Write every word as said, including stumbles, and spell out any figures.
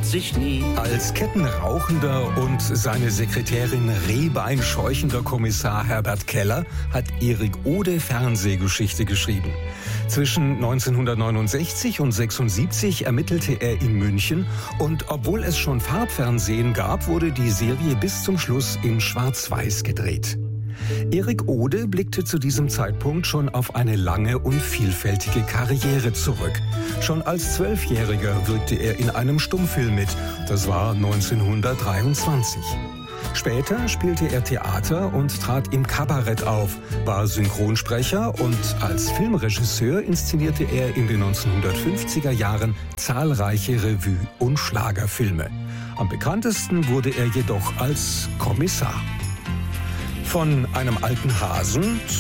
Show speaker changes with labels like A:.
A: sich nie.
B: Als kettenrauchender und seine Sekretärin rehbeinscheuchender Kommissar Herbert Keller hat Erik Ode Fernsehgeschichte geschrieben. Zwischen neunzehnhundertneunundsechzig und sechsundsiebzig ermittelte er in München und obwohl es schon Farbfernsehen gab, wurde die Serie bis zum Schluss in Schwarz-Weiß gedreht. Erik Ode blickte zu diesem Zeitpunkt schon auf eine lange und vielfältige Karriere zurück. Schon als Zwölfjähriger wirkte er in einem Stummfilm mit. Das war neunzehnhundertdreiundzwanzig. Später spielte er Theater und trat im Kabarett auf, war Synchronsprecher und als Filmregisseur inszenierte er in den neunzehnhundertfünfziger Jahren zahlreiche Revue- und Schlagerfilme. Am bekanntesten wurde er jedoch als Kommissar. Von einem alten Hasen